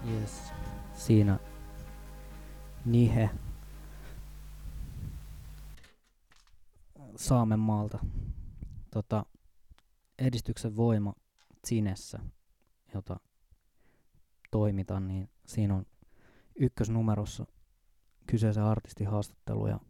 Yes. Siinä Nihe Saamenmaalta. Edistyksen voima Zinessä, jota toimitan, niin siinä on ykkösnumerossa kyseisen artistin haastattelu ja